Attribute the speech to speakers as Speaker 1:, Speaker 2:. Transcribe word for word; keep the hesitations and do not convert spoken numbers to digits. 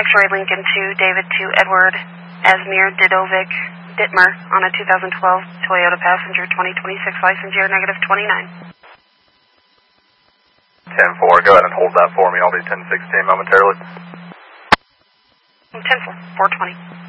Speaker 1: X-ray Lincoln two, David two, Edward, Asmir, Didovic, Dittmer on a two thousand twelve Toyota Passenger twenty twenty-six license year, negative twenty-nine.
Speaker 2: ten four, go ahead and hold that for me. I'll be ten sixteen momentarily.
Speaker 1: ten four, four twenty.